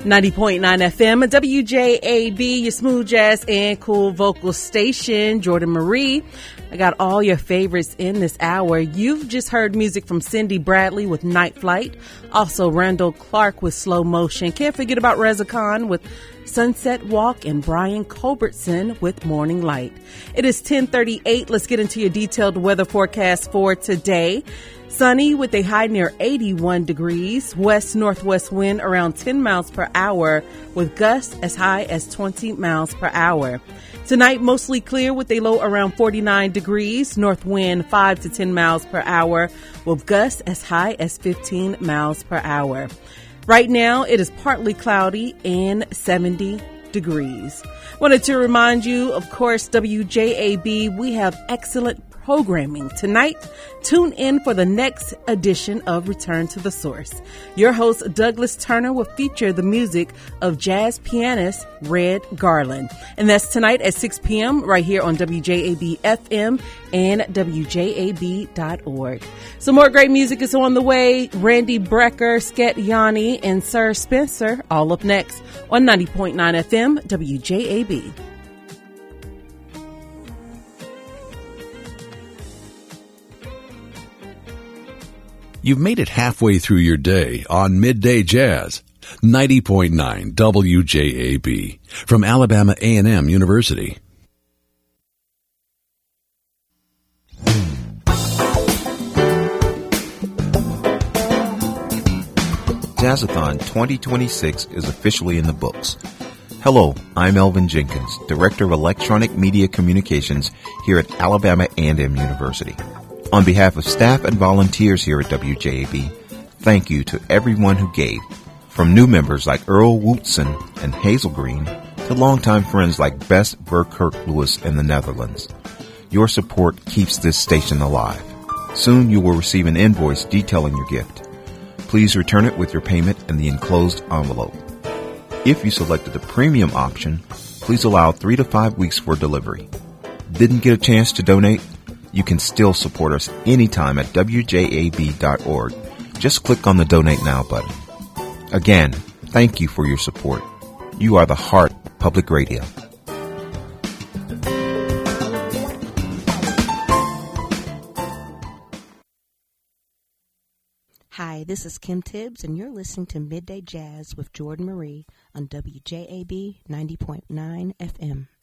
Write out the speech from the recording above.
90.9 FM, WJAB, your smooth jazz and cool vocal station, Jordan Marie. I got all your favorites in this hour. You've just heard music from Cindy Bradley with Night Flight. Also, Randall Clark with Slow Motion. Can't forget about Reza Khan with Sunset Walk and Brian Culbertson with Morning Light. It is 10:38. Let's get into your detailed weather forecast for today. Sunny with a high near 81 degrees. West-northwest wind around 10 miles per hour with gusts as high as 20 miles per hour. Tonight, mostly clear with a low around 49 degrees. North wind 5 to 10 miles per hour with gusts as high as 15 miles per hour. Right now, it is partly cloudy and 70 degrees. Wanted to remind you, of course, WJAB, we have excellent programming tonight. Tune in for the next edition of Return to the Source. Your host, Douglas Turner, will feature the music of jazz pianist Red Garland. And that's tonight at 6 p.m. right here on WJAB FM and WJAB.org. Some more great music is on the way. Randy Brecker, Sket Yanni, and Sir Spencer, all up next on 90.9 FM, WJAB. You've made it halfway through your day on Midday Jazz, 90.9 WJAB, from Alabama A&M University. Jazzathon 2026 is officially in the books. Hello, I'm Elvin Jenkins, Director of Electronic Media Communications here at Alabama A&M University. On behalf of staff and volunteers here at WJAB, thank you to everyone who gave, from new members like Earl Wootson and Hazel Green to longtime friends like Bess Verkerk Lewis in the Netherlands. Your support keeps this station alive. Soon you will receive an invoice detailing your gift. Please return it with your payment in the enclosed envelope. If you selected the premium option, please allow 3 to 5 weeks for delivery. Didn't get a chance to donate? You can still support us anytime at WJAB.org. Just click on the Donate Now button. Again, thank you for your support. You are the heart of public radio. Hi, this is Kim Tibbs, and you're listening to Midday Jazz with Jordan Marie on WJAB 90.9 FM.